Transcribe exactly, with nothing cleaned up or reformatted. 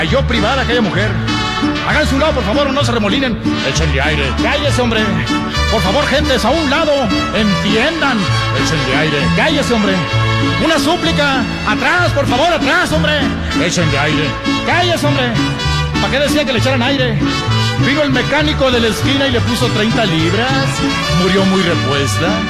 Yo privada aquella mujer. Hagan su lado, por favor, o no se remolinen. Échenle aire. Cállese, hombre. Por favor, gentes, a un lado. Entiendan. Échenle aire. Cállese, hombre. Una súplica. Atrás, por favor, atrás, hombre. Échenle aire. Cállese, hombre. ¿Para qué decía que le echaran aire? Vino el mecánico de la esquina y le puso treinta libras. Murió muy repuesta.